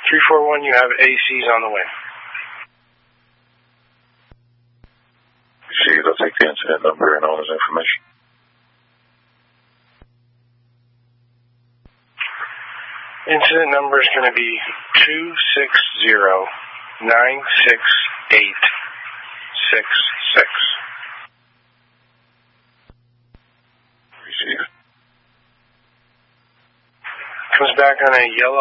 341, you have ACs on the way. Receive, I'll take the incident number and all this information. Incident number is going to be 260-968-66. Receive. Comes back on a yellow